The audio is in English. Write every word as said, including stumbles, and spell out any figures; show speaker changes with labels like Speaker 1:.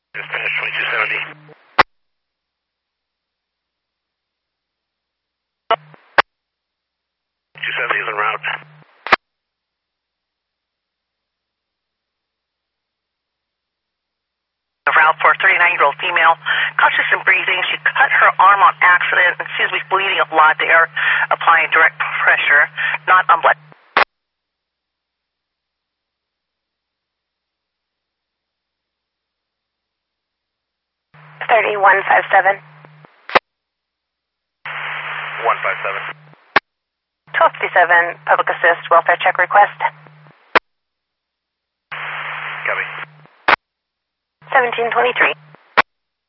Speaker 1: Dispatch twenty-two seventy. two seventy is en route.
Speaker 2: Route for a thirty-nine-year-old female, conscious and breathing. She cut her arm on accident and seems to be bleeding a lot. They are applying direct pressure, not on blood.
Speaker 3: thirty-one fifty-seven.
Speaker 1: one five seven.
Speaker 3: twelve fifty-seven, public assist, welfare check request.
Speaker 1: Copy.
Speaker 3: seventeen twenty-three.